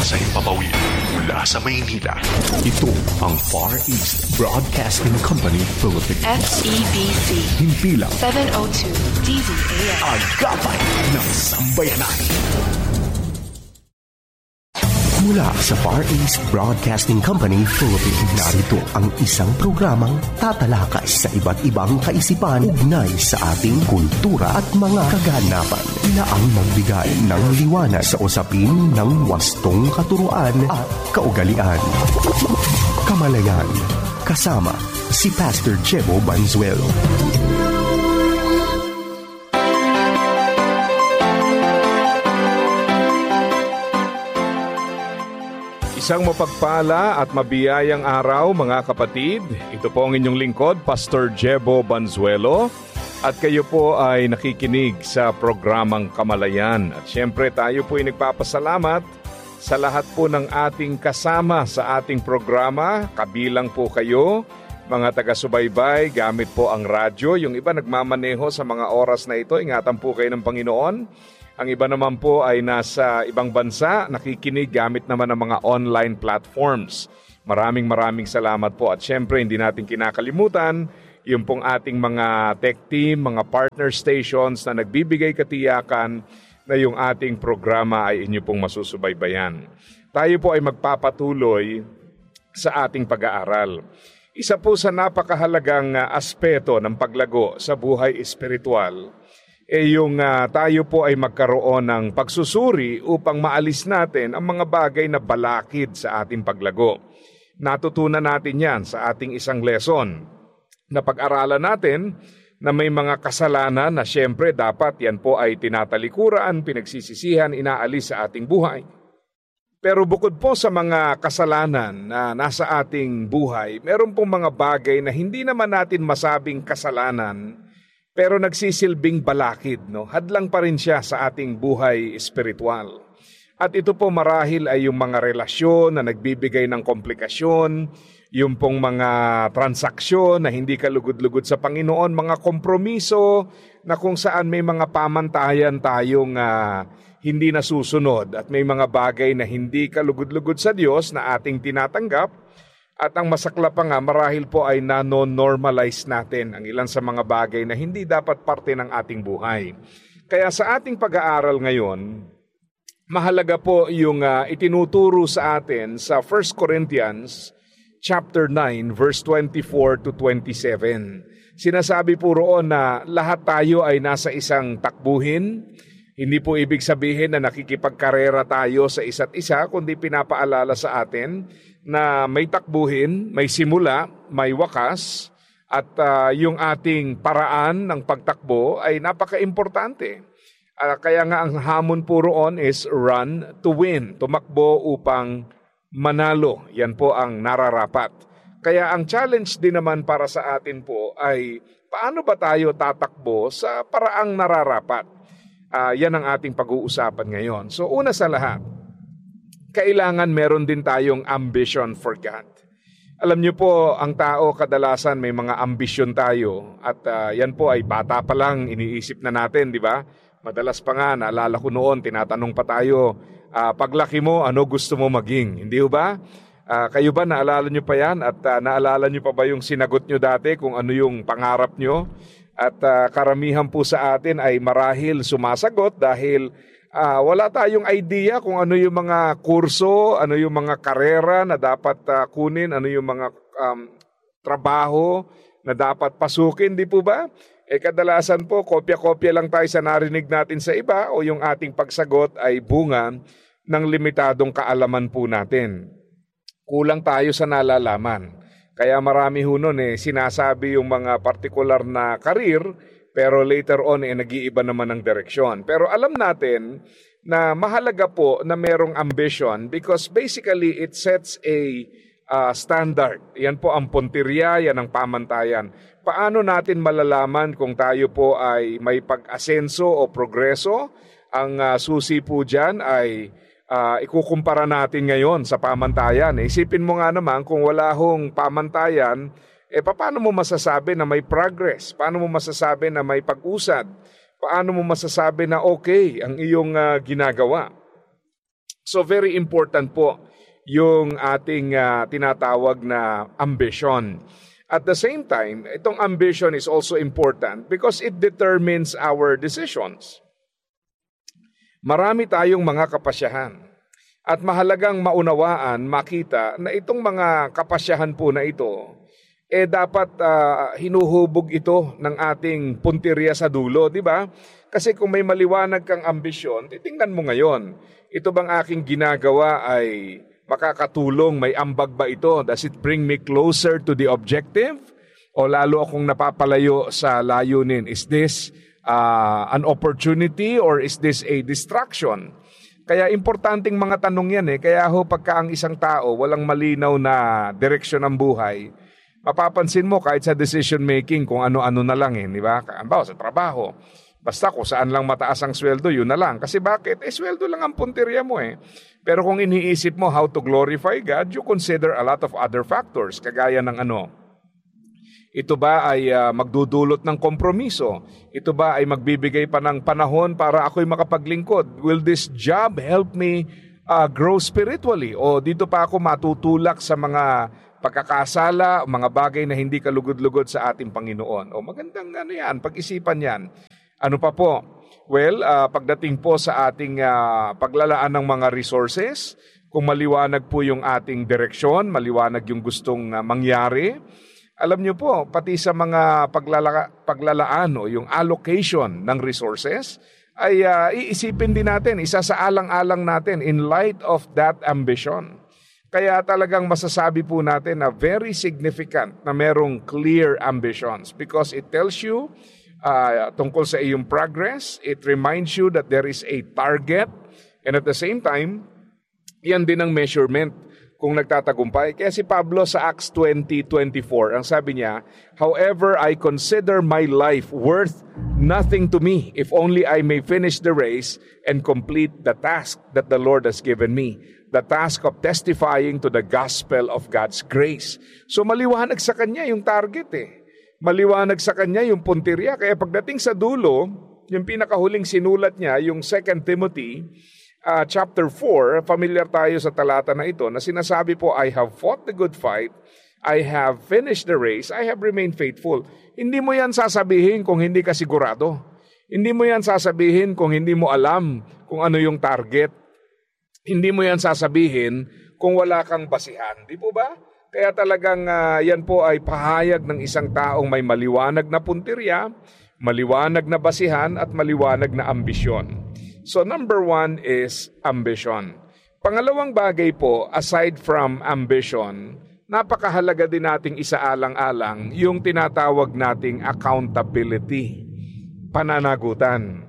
sa himpapawid mula sa Maynila. Ito ang Far East Broadcasting Company Philippines. FEBC. Himpilang 702 DZAM. Agapay ng sambayanan. Mula sa Far East Broadcasting Company Philippines, narito ang isang programang tatalakay sa iba't ibang kaisipan ugnay sa ating kultura at mga kaganapan na ang magbigay ng liwanag sa usapin ng wastong katuruan at kaugalian. Kamalayan, kasama si Pastor Jebo Banzuelo. Isang mapagpala at mabiyayang araw mga kapatid. Ito po ang inyong lingkod, Pastor Jebo Banzuelo. At kayo po ay nakikinig sa programang Kamalayan. At syempre tayo po ay nagpapasalamat sa lahat po ng ating kasama sa ating programa. Kabilang po kayo, mga taga-subaybay, gamit po ang radyo. Yung iba nagmamaneho sa mga oras na ito. Ingatan po kayo ng Panginoon. Ang iba naman po ay nasa ibang bansa, nakikinig gamit naman ng mga online platforms. Maraming salamat po. At syempre, hindi natin kinakalimutan yung pong ating mga tech team, mga partner stations na nagbibigay katiyakan na yung ating programa ay inyo pong masusubaybayan. Tayo po ay magpapatuloy sa ating pag-aaral. Isa po sa napakahalagang aspeto ng paglago sa buhay espiritual yung tayo po ay magkaroon ng pagsusuri upang maalis natin ang mga bagay na balakid sa ating paglago. Natutunan natin yan sa ating isang lesson na pag-aralan natin na may mga kasalanan na syempre dapat yan po ay tinatalikuran, pinagsisisihan, inaalis sa ating buhay. Pero bukod po sa mga kasalanan na nasa ating buhay, meron pong mga bagay na hindi naman natin masabing kasalanan, pero nagsisilbing balakid, no? Hadlang pa rin siya sa ating buhay espiritual. At ito po marahil ay yung mga relasyon na nagbibigay ng komplikasyon, yung pong mga transaksyon na hindi kalugod-lugod sa Panginoon, mga kompromiso na kung saan may mga pamantayan tayong hindi nasusunod at may mga bagay na hindi kalugod-lugod sa Diyos na ating tinatanggap. At ang masaklap pa nga, marahil po ay nano-normalize natin ang ilan sa mga bagay na hindi dapat parte ng ating buhay. Kaya sa ating pag-aaral ngayon, mahalaga po yung itinuturo sa atin sa 1 Corinthians chapter 9, verse 24 to 27. Sinasabi po roon na lahat tayo ay nasa isang takbuhin. Hindi po ibig sabihin na nakikipagkarera tayo sa isa't isa, kundi pinapaalala sa atin na may takbuhin, may simula, may wakas, at yung ating paraan ng pagtakbo ay napaka-importante. Kaya nga ang hamon po roon is run to win, tumakbo upang manalo. Yan po ang nararapat. Kaya ang challenge din naman para sa atin po ay paano ba tayo tatakbo sa paraang nararapat? Yan ang ating pag-uusapan ngayon. So una sa lahat, kailangan meron din tayong ambition for God. Alam niyo po, ang tao kadalasan may mga ambisyon tayo at yan po ay bata pa lang iniisip na natin, di ba? Madalas pa nga, naalala ko noon, tinatanong pa tayo, paglaki mo, ano gusto mo maging? Hindi ba? Kayo ba, naalala niyo pa yan? At naalala niyo pa ba yung sinagot niyo dati kung ano yung pangarap niyo? At karamihan po sa atin ay marahil sumasagot dahil wala tayong idea kung ano yung mga kurso, ano yung mga karera na dapat kunin, ano yung mga trabaho na dapat pasukin, di po ba? Kadalasan po, kopya-kopya lang tayo sa narinig natin sa iba o yung ating pagsagot ay bunga ng limitadong kaalaman po natin. Kulang tayo sa nalalaman. Kaya marami ho nun sinasabi yung mga partikular na karir, pero later on nag-iiba naman ng direksyon. Pero alam natin na mahalaga po na merong ambition because basically it sets a standard. Yan po ang punteriya, yan ang pamantayan. Paano natin malalaman kung tayo po ay may pag-asenso o progreso? Ang susi po dyan ay ikukumpara natin ngayon sa pamantayan. Isipin mo nga naman kung wala hong pamantayan, paano mo masasabi na may progress? Paano mo masasabi na may pag-usad? Paano mo masasabi na okay ang iyong ginagawa? So very important po yung ating tinatawag na ambition. At the same time, itong ambition is also important because it determines our decisions. Marami tayong mga kapasyahan at mahalagang maunawaan, makita na itong mga kapasyahan po na ito, dapat hinuhubog ito ng ating punteriya sa dulo, di ba? Kasi kung may maliwanag kang ambisyon, titingnan mo ngayon, ito bang aking ginagawa ay makakatulong, may ambag ba ito? Does it bring me closer to the objective? O lalo akong napapalayo sa layunin? Is this an opportunity or is this a distraction? Kaya importanteng mga tanong yan Kaya pagka ang isang tao walang malinaw na direksyon ng buhay, mapapansin mo kahit sa decision making kung ano-ano na lang di ba? Halimbawa sa trabaho, basta kung saan lang mataas ang sweldo, yun na lang. Kasi bakit? Sweldo lang ang punteriya mo Pero kung iniisip mo how to glorify God, you consider a lot of other factors. Kagaya ng ito ba ay magdudulot ng kompromiso? Ito ba ay magbibigay pa ng panahon para ako'y makapaglingkod? Will this job help me grow spiritually? O dito pa ako matutulak sa mga pagkakasala, mga bagay na hindi kalugod-lugod sa ating Panginoon? O magandang yan, pag-isipan yan. Ano pa po? Well, pagdating po sa ating paglalaan ng mga resources, kung maliwanag po yung ating direksyon, maliwanag yung gustong mangyari, alam niyo po, pati sa mga paglalaan o yung allocation ng resources, ay iisipin din natin, isasaalang-alang natin in light of that ambition. Kaya talagang masasabi po natin na very significant na merong clear ambitions because it tells you tungkol sa iyong progress. It reminds you that there is a target and at the same time, yan din ang measurement kung nagtatagumpay. Kaya si Pablo sa Acts 20:24, ang sabi niya, "However, I consider my life worth nothing to me if only I may finish the race and complete the task that the Lord has given me, the task of testifying to the gospel of God's grace." So maliwanag sa kanya yung target Maliwanag sa kanya yung punteriya. Kaya pagdating sa dulo, yung pinakahuling sinulat niya, yung 2 Timothy chapter 4, familiar tayo sa talata na ito, na sinasabi po, "I have fought the good fight, I have finished the race, I have remained faithful." Hindi mo yan sasabihin kung hindi ka sigurado. Hindi mo yan sasabihin kung hindi mo alam kung ano yung target. Hindi mo yan sasabihin kung wala kang basihan. Di po ba? Kaya talagang yan po ay pahayag ng isang taong may maliwanag na puntirya, maliwanag na basihan at maliwanag na ambisyon. So number 1 is ambition. Pangalawang bagay po, aside from ambition, napakahalaga din nating isaalang-alang yung tinatawag nating accountability, pananagutan.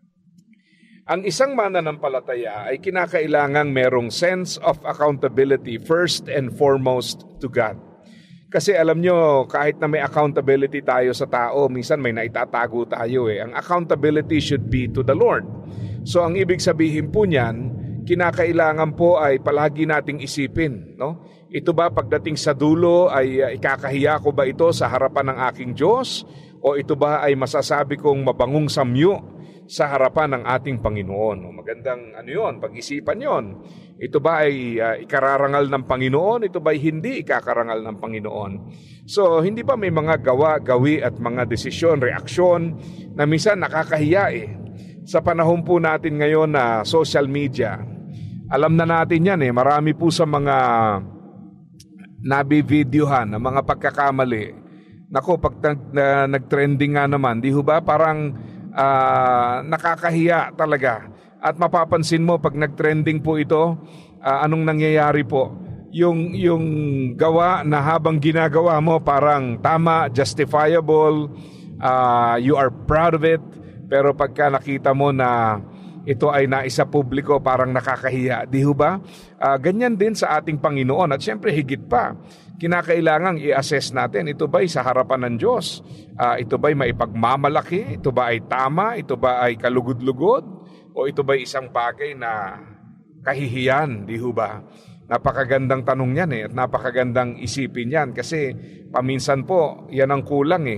Ang isang mananampalataya ay kinakailangang merong sense of accountability first and foremost to God. Kasi alam nyo, kahit na may accountability tayo sa tao, minsan may naitatago tayo Ang accountability should be to the Lord. So ang ibig sabihin po niyan, kinakailangan po ay palagi nating isipin. Ito ba pagdating sa dulo ay ikakahiya ko ba ito sa harapan ng aking Diyos? O ito ba ay masasabi kong mabangong samyo sa harapan ng ating Panginoon? Magandang pag-isipan yon. Ito ba ay ikararangal ng Panginoon? Ito ba ay hindi ikakarangal ng Panginoon? So, hindi ba may mga gawa, gawi at mga desisyon, reaksyon na minsan nakakahiya Sa panahon po natin ngayon na social media, alam na natin yan Marami po sa mga nabi-videohan na mga pagkakamali. Nako, pag nag-trending nga naman, di ho ba parang nakakahiya talaga. At mapapansin mo pag nag-trending po ito, anong nangyayari po? Yung gawa na habang ginagawa mo parang tama, justifiable, you are proud of it. Pero pagka nakita mo na ito ay naisa publiko, parang nakakahiya. Di ho ba? Ganyan din sa ating Panginoon. At syempre higit pa, kinakailangang i-assess natin, ito ba'y sa harapan ng Diyos? Ito ba'y maipagmamalaki? Ito ba ay tama? Ito ba ay kalugod-lugod? O ito ba'y isang bagay na kahihiyan? Di ho ba? Napakagandang tanong yan at napakagandang isipin yan kasi paminsan po yan ang kulang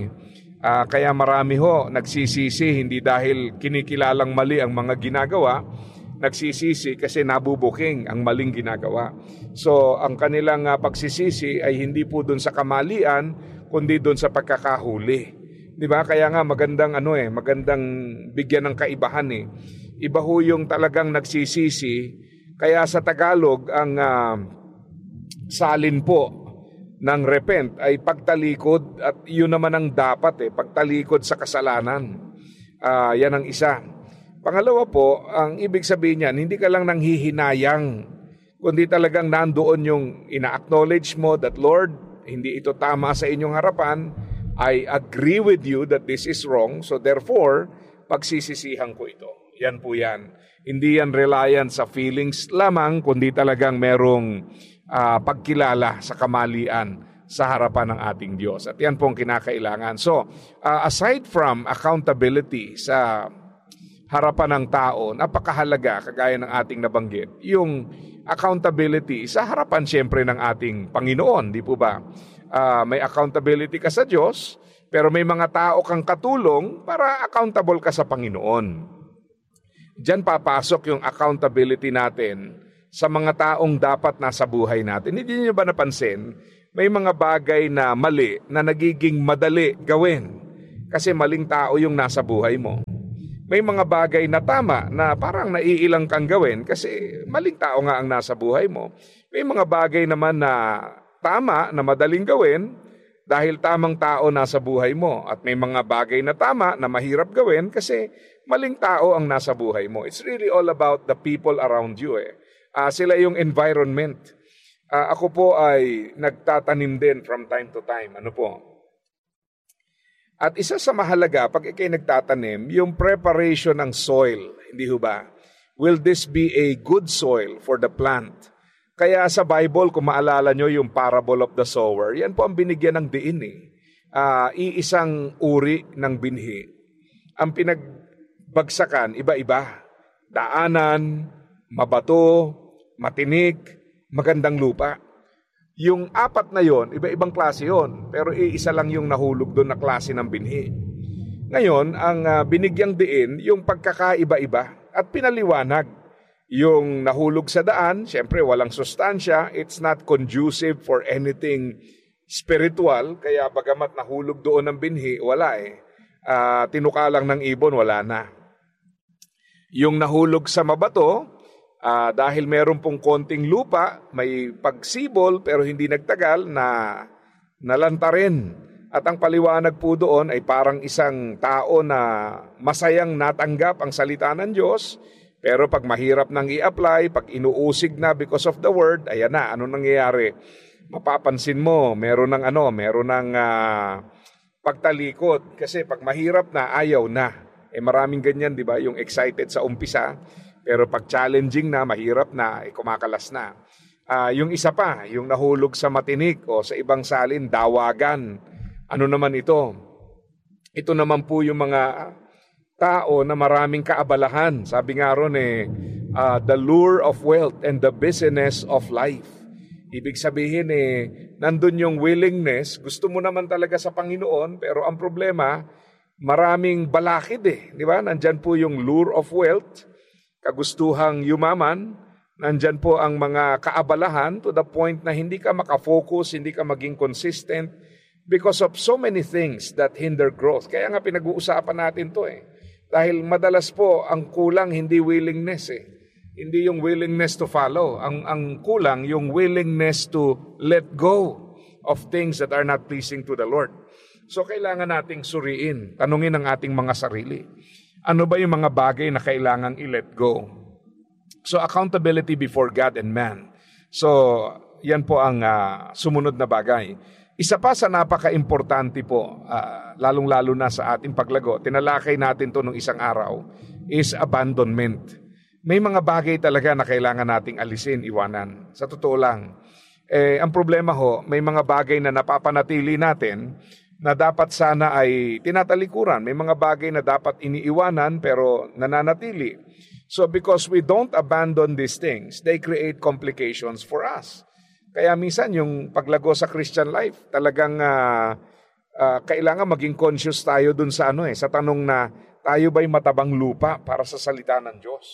Kaya marami nagsisisi hindi dahil kinikilalang mali ang mga ginagawa, nagsisisi kasi nabubuking ang maling ginagawa. So, ang kanilang pagsisisi ay hindi po doon sa kamalian, kundi doon sa pagkakahuli. 'Di ba? Kaya nga magandang magandang bigyan ng kaibahan eh. Iba ho yung talagang nagsisisi. Kaya sa Tagalog ang salin po ng repent ay pagtalikod, at yun naman ang dapat pagtalikod sa kasalanan. Yan ang isa. Pangalawa po, ang ibig sabihin niyan, hindi ka lang nanghihinayang, kundi talagang nandoon yung ina-acknowledge mo that, Lord, hindi ito tama sa inyong harapan. I agree with you that this is wrong, so therefore, pagsisisihan ko ito. Yan po yan. Hindi yan reliant sa feelings lamang, kundi talagang merong pagkilala sa kamalian sa harapan ng ating Diyos. At yan po ang kinakailangan. So, aside from accountability sa harapan ng tao, napakahalaga, kagaya ng ating nabanggit, yung accountability sa harapan siyempre ng ating Panginoon, di po ba? May accountability ka sa Diyos, pero may mga tao kang katulong para accountable ka sa Panginoon. Diyan papasok yung accountability natin sa mga taong dapat nasa buhay natin. Hindi niyo ba napansin, may mga bagay na mali na nagiging madali gawin kasi maling tao yung nasa buhay mo. May mga bagay na tama na parang naiilang kang gawin kasi maling tao nga ang nasa buhay mo. May mga bagay naman na tama na madaling gawin dahil tamang tao nasa buhay mo. At may mga bagay na tama na mahirap gawin kasi maling tao ang nasa buhay mo. It's really all about the people around you sila yung environment. Ako po ay nagtatanim din from time to time. Ano po? At isa sa mahalaga, pag ikay nagtatanim, yung preparation ng soil. Hindi ho ba? Will this be a good soil for the plant? Kaya sa Bible, kung maalala nyo yung parable of the sower, yan po ang binigyan ng diin iisang uri ng binhi. Ang pinagbagsakan, iba-iba. Daanan, mabato, matinik, magandang lupa. Yung apat na yon, iba-ibang klase yon, pero iisa lang yung nahulog doon na klase ng binhi. Ngayon, ang binigyang diin, yung pagkakaiba-iba at pinaliwanag. Yung nahulog sa daan, syempre walang sustansya, it's not conducive for anything spiritual, kaya bagamat nahulog doon ng binhi, wala tinuka lang ng ibon, wala na. Yung nahulog sa mabato, dahil meron pong konting lupa, may pagsibol pero hindi nagtagal na nalanta rin. At ang paliwanag po doon ay parang isang tao na masayang natanggap ang salita ng Diyos, pero pag mahirap nang i-apply, pag inuusig na because of the word, ayan na, ano nangyayari? Mapapansin mo, meron ng pagtalikod. Kasi pag mahirap na, ayaw na. Maraming ganyan, di ba? Yung excited sa umpisa, pero pag challenging na, mahirap na, kumakalas na. Yung isa pa, yung nahulog sa matinik o sa ibang salin, dawagan. Ano naman ito? Ito naman po yung mga tao na maraming kaabalahan. Sabi nga ron the lure of wealth and the busyness of life. Ibig sabihin nandun yung willingness, gusto mo naman talaga sa Panginoon, pero ang problema, maraming balakid di ba? Nandyan po yung lure of wealth, kagustuhang yumaman, nandyan po ang mga kaabalahan to the point na hindi ka makafocus, hindi ka maging consistent because of so many things that hinder growth. Kaya nga pinag-uusapan natin to Dahil madalas po ang kulang hindi willingness Hindi yung willingness to follow. Ang kulang yung willingness to let go of things that are not pleasing to the Lord. So kailangan nating suriin, tanungin ang ating mga sarili. Ano ba yung mga bagay na kailangang i-let go? So accountability before God and man. So yan po ang sumunod na bagay. Isa pa sa napaka-importante po, lalong-lalo na sa ating paglago, tinalakay natin to nung isang araw, is abandonment. May mga bagay talaga na kailangan nating alisin, iwanan. Sa totoo lang, ang problema may mga bagay na napapanatili natin na dapat sana ay tinatalikuran. May mga bagay na dapat iniiwanan pero nananatili. So because we don't abandon these things, they create complications for us. Kaya minsan yung paglago sa Christian life, talagang kailangan maging conscious tayo dun sa sa tanong na tayo ba'y matabang lupa para sa salita ng Diyos?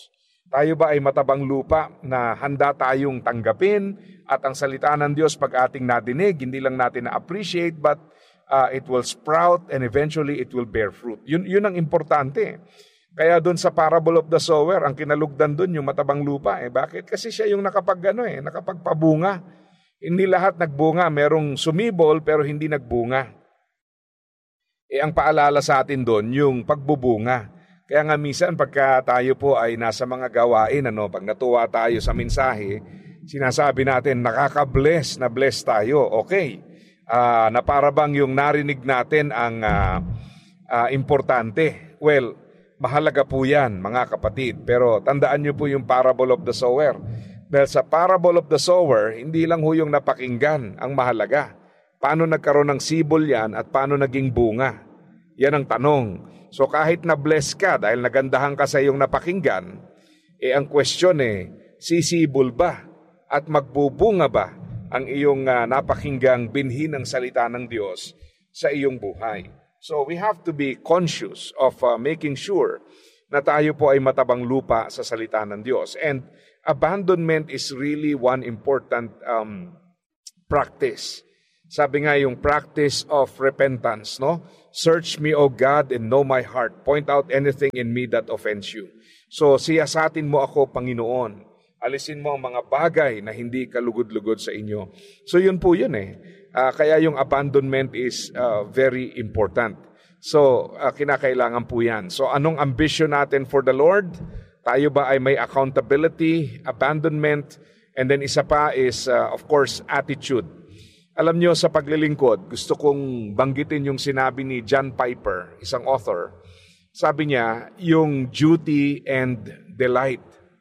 Tayo ba ay matabang lupa na handa tayong tanggapin at ang salita ng Diyos pag ating nadinig, hindi lang natin na-appreciate but it will sprout and eventually it will bear fruit. Yun ang importante. Kaya doon sa parable of the sower, ang kinalugdan doon yung matabang lupa. Bakit? Kasi siya yung nakapagpabunga. Hindi lahat nagbunga. Merong sumibol pero hindi nagbunga. Ang paalala sa atin doon, yung pagbubunga. Kaya nga minsan pagka tayo po ay nasa mga gawain, pag natuwa tayo sa mensahe, sinasabi natin nakaka-bless na bless tayo. Okay. Na para bang yung narinig natin ang importante. Well, mahalaga po yan mga kapatid. Pero tandaan nyo po yung parable of the sower. Dahil sa parable of the sower, hindi lang ho yung napakinggan ang mahalaga. Paano nagkaroon ng sibol yan at paano naging bunga? Yan ang tanong. So kahit na-bless ka dahil nagandahan ka sa iyong napakinggan, ang question sisibol ba at magbubunga ba ang iyong napakinggang binhi ng salita ng Diyos sa iyong buhay? So we have to be conscious of making sure na tayo po ay matabang lupa sa salita ng Diyos. And abandonment is really one important practice. Sabi nga yung practice of repentance, no? Search me, O God, and know my heart. Point out anything in me that offends you. So siyasatin mo ako, Panginoon. Alisin mo ang mga bagay na hindi kalugod-lugod sa inyo. So yun po yun kaya yung abandonment is very important. So kinakailangan po yan. So anong ambition natin for the Lord? Tayo ba ay may accountability, abandonment, and then isa pa is of course attitude. Alam nyo, sa paglilingkod, gusto kong banggitin yung sinabi ni John Piper, isang author. Sabi niya, yung duty and delight.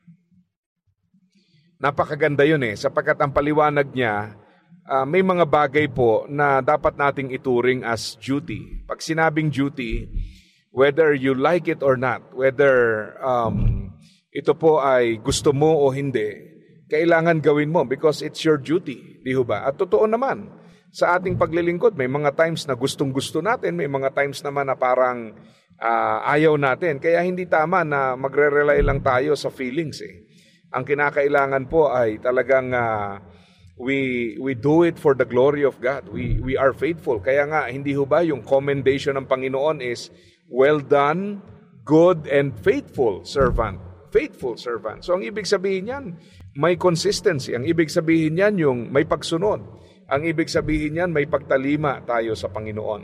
Napakaganda yun sapagkat ang paliwanag niya, may mga bagay po na dapat nating ituring as duty. Pag sinabing duty, whether you like it or not, whether ito po ay gusto mo o hindi, kailangan gawin mo because it's your duty, di ba? At totoo naman, sa ating paglilingkod, may mga times na gustong-gusto natin, may mga times naman na parang ayaw natin. Kaya hindi tama na magre-rely lang tayo sa feelings. Ang kinakailangan po ay talagang we do it for the glory of God. We are faithful. Kaya nga, hindi ba yung commendation ng Panginoon is, well done, good and faithful servant. Faithful servant. So ang ibig sabihin yan, may consistency. Ang ibig sabihin yan yung may pagsunod. Ang ibig sabihin yan may pagtalima tayo sa Panginoon.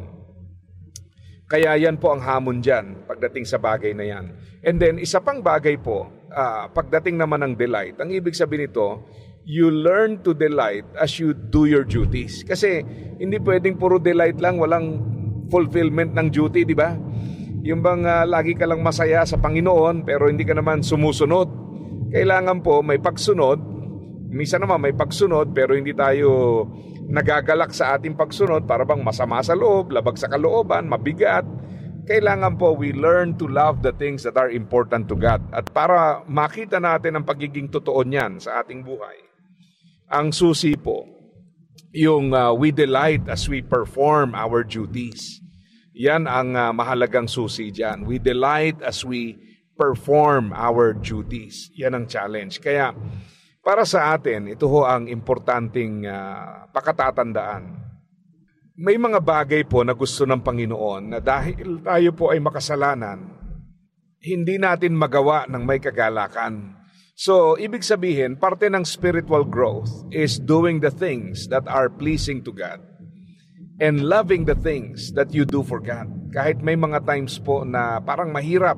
Kaya yan po ang hamon dyan pagdating sa bagay na yan. And then isa pang bagay po, pagdating naman ng delight, ang ibig sabihin nito, you learn to delight as you do your duties. Kasi hindi pwedeng puro delight lang, walang fulfillment ng duty, di ba? Yung bang lagi ka lang masaya sa Panginoon pero hindi ka naman sumusunod. Kailangan po may pagsunod. Minsan naman may pagsunod pero hindi tayo nagagalak sa ating pagsunod para bang masama sa loob, labag sa kalooban, mabigat. Kailangan po we learn to love the things that are important to God. At para makita natin ang pagiging totoo niyan sa ating buhay, ang susi po, yung we delight as we perform our duties. Yan ang mahalagang susi dyan. We delight as we perform our duties. Yan ang challenge. Kaya para sa atin, ito ho ang importanteng pakatatandaan. May mga bagay po na gusto ng Panginoon na dahil tayo po ay makasalanan, hindi natin magawa ng may kagalakan. So, ibig sabihin, parte ng spiritual growth is doing the things that are pleasing to God and loving the things that you do for God. Kahit may mga times po na parang mahirap,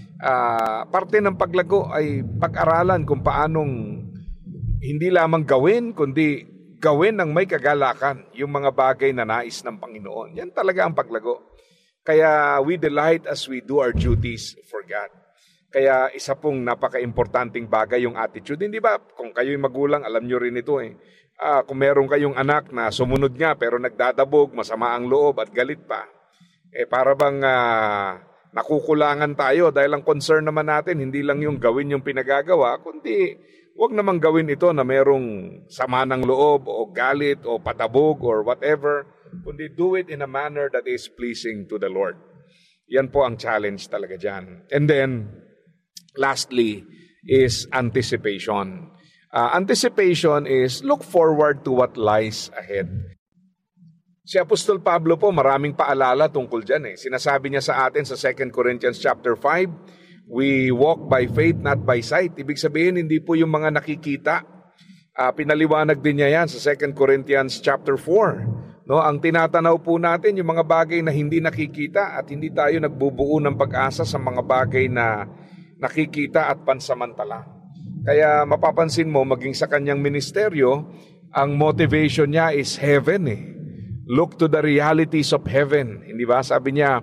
parte ng paglago ay pag-aralan kung paanong hindi lamang gawin, kundi gawin ng may kagalakan yung mga bagay na nais ng Panginoon. Yan talaga ang paglago. Kaya we delight as we do our duties for God. Kaya isa pong napaka-importanting bagay yung attitude. Hindi ba? Kung kayo'y magulang, alam nyo rin ito kung meron kayong anak na sumunod nga pero nagdadabog, masama ang loob at galit pa, para bang nakukulangan tayo dahil ang concern naman natin hindi lang yung gawin yung pinagagawa, kundi huwag namang gawin ito na merong sama ng loob o galit o patabog or whatever, kundi do it in a manner that is pleasing to the Lord. Yan po ang challenge talaga dyan. And then, lastly, is anticipation. Anticipation is look forward to what lies ahead. Si Apostol Pablo po, maraming paalala tungkol dyan. Sinasabi niya sa atin sa 2 Corinthians chapter 5, we walk by faith, not by sight. Ibig sabihin, hindi po yung mga nakikita. Pinaliwanag din niya yan sa 2 Corinthians chapter 4. No, ang tinatanaw po natin, yung mga bagay na hindi nakikita at hindi tayo nagbubuo ng pag-asa sa mga bagay na nakikita at pansamantala. Kaya mapapansin mo, maging sa kanyang ministeryo, ang motivation niya is heaven Look to the realities of heaven. Hindi ba? Sabi niya,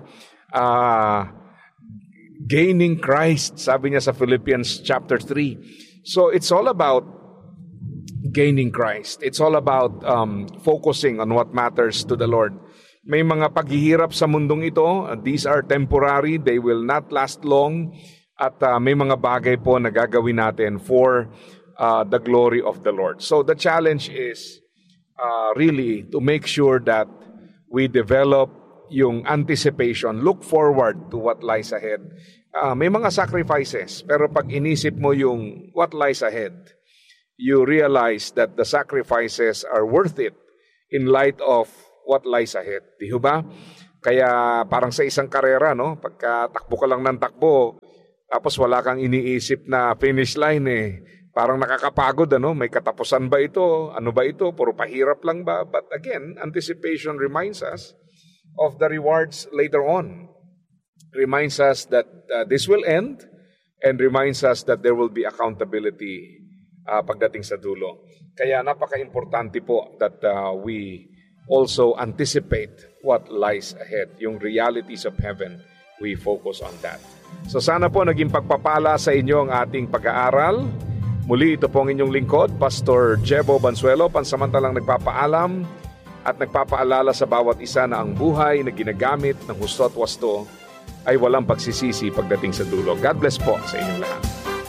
gaining Christ. Sabi niya sa Philippians chapter 3. So it's all about gaining Christ. It's all about focusing on what matters to the Lord. May mga paghihirap sa mundong ito. These are temporary. They will not last long. At may mga bagay po na gagawin natin for the glory of the Lord. So the challenge is really to make sure that we develop yung anticipation, look forward to what lies ahead. May mga sacrifices, pero pag inisip mo yung what lies ahead, you realize that the sacrifices are worth it in light of what lies ahead. Di ba? Kaya parang sa isang karera, no? Pagka takbo ka lang ng takbo, tapos wala kang iniisip na finish line Parang nakakapagod, May katapusan ba ito? Ano ba ito? Puro pahirap lang ba? But again, anticipation reminds us of the rewards later on. Reminds us that this will end and reminds us that there will be accountability pagdating sa dulo. Kaya napaka-importante po that we also anticipate what lies ahead. Yung realities of heaven, we focus on that. So sana po naging pagpapala sa inyo ang ating pag-aaral. Muli, ito po ang inyong lingkod, Pastor Jebo Banzuelo, pansamantalang nagpapaalam at nagpapaalala sa bawat isa na ang buhay na ginagamit ng husto at wasto ay walang pagsisisi pagdating sa dulo. God bless po sa inyong lahat.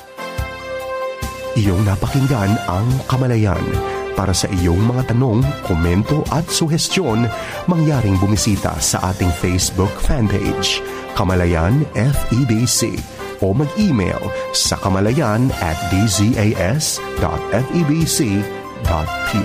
Iyong napakinggan ang Kamalayan. Para sa iyong mga tanong, komento at suhestyon, mangyaring bumisita sa ating Facebook fanpage, Kamalayan FEBC. O mag-email sa kamalayan@dzas.febc.ph.